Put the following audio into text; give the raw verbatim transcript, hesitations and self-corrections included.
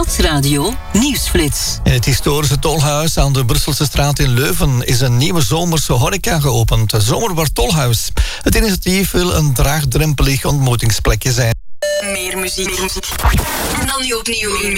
Stadsradio Nieuwsflits. In het historische tolhuis aan de Brusselse straat in Leuven is een nieuwe zomerse horeca geopend. Zomerbar Tolhuis. Het initiatief wil een draagdrempelig ontmoetingsplekje zijn. Meer muziek. En dan nu opnieuw.